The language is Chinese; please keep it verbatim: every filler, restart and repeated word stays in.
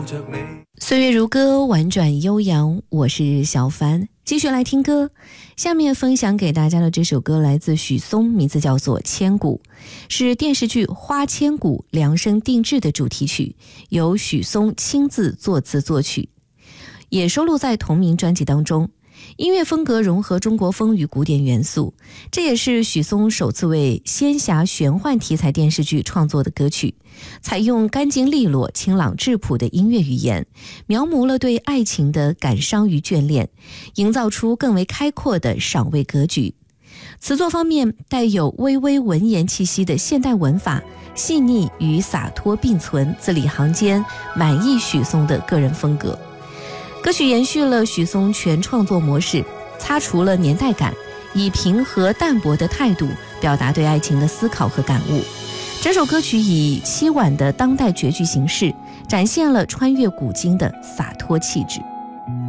岁月如歌，婉转悠扬，我是小凡，继续来听歌。下面分享给大家的这首歌来自许嵩，名字叫做《千古》，是电视剧《花千骨》量身定制的主题曲，由许嵩亲自作词作曲，也收录在同名专辑当中。音乐风格融合中国风与古典元素，这也是许嵩首次为仙侠玄幻题材电视剧创作的歌曲，采用干净利落、清朗质朴的音乐语言，描摹了对爱情的感伤与眷恋，营造出更为开阔的赏味格局。词作方面带有微微文言气息的现代文法，细腻与洒脱并存，字里行间满意许嵩的个人风格。歌曲延续了许嵩全创作模式，擦除了年代感，以平和淡泊的态度表达对爱情的思考和感悟。整首歌曲以凄婉的当代绝句形式，展现了穿越古今的洒脱气质。